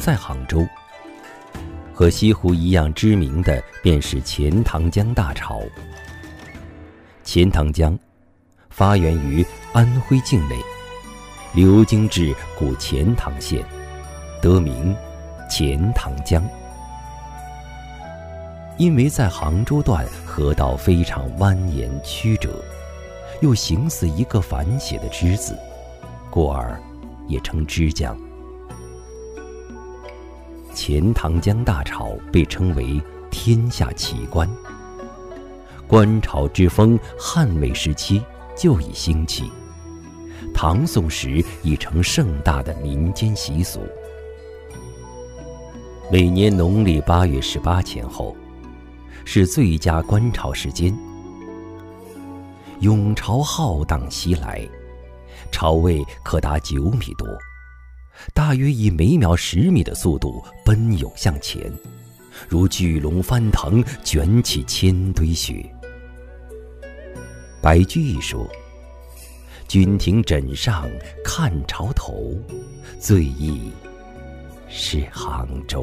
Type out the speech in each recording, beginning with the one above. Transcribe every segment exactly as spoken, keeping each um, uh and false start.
在杭州。和西湖一样知名的便是钱塘江大潮。钱塘江发源于安徽境内，流经至古钱塘县，得名钱塘江。因为在杭州段河道非常蜿蜒曲折，又形似一个反写的之字，故而也称之江。钱塘江大潮被称为天下奇观，观潮之风汉魏时期就已兴起，唐宋时已成盛大的民间习俗。每年农历八月十八前后是最佳观潮时间，涌潮浩荡袭来，潮位可达九米多，大约以每秒十米的速度奔涌向前，如巨龙翻腾，卷起千堆雪。白居易说：“君庭枕上看潮头，最忆是杭州。”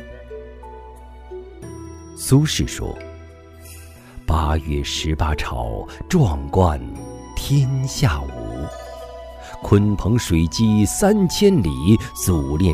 苏轼说：“八月十八潮，壮观天下无。鲲鹏水击三千里，祖练